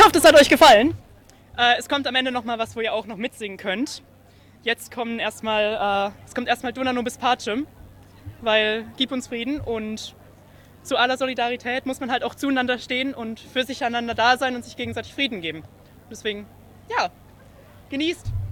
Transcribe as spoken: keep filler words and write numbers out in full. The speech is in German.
hoffe, es hat euch gefallen. Äh, es kommt am Ende noch mal was, wo ihr auch noch mitsingen könnt. Jetzt kommen erstmal, äh, es kommt erstmal Dona nobis pacem, weil gib uns Frieden, und zu aller Solidarität muss man halt auch zueinander stehen und für sich einander da sein und sich gegenseitig Frieden geben. Deswegen, ja, genießt!